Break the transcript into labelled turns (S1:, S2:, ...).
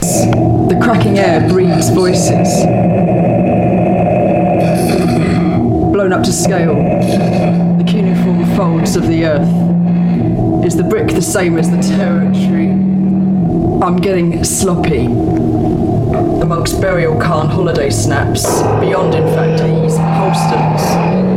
S1: breaks. The cracking air breeds voices. Blown up to scale, the cuneiform folds of the earth. Is the brick the same as the territory? I'm getting sloppy. The monk's burial cairn holiday snaps, beyond in fact ease, Holstons.